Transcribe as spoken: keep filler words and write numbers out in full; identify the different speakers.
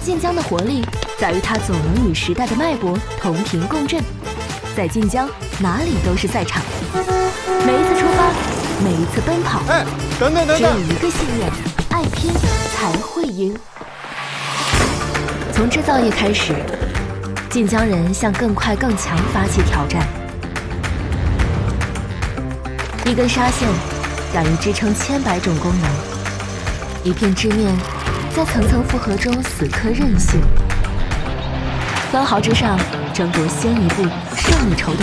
Speaker 1: 晋江的活力在于它总能与时代的脉搏同频共振。在晋江，哪里都是赛场。每一次出发，每一次奔跑，
Speaker 2: 哎，等等等等，
Speaker 1: 只有一个信念：爱拼才会赢。从制造业开始，晋江人向更快更强发起挑战。一根纱线敢于支撑千百种功能，一片织面在层层复合中死磕韧性。分毫之上，争夺先一步胜一筹的